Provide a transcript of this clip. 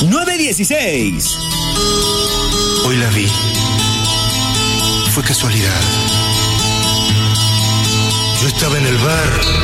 9:16. Hoy la vi. Fue casualidad. Yo estaba en el bar